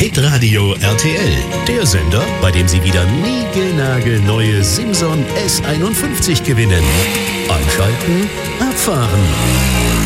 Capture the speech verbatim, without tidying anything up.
Hitradio R T L, der Sender, bei dem Sie wieder niegelnagelneue Simson S einundfünfzig gewinnen. Einschalten, abfahren.